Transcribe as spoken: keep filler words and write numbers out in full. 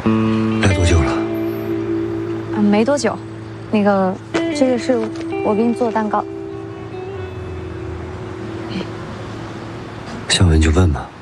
来多久了？ 嗯，没多久。那个，这个是我给你做的蛋糕。 想问就问吧。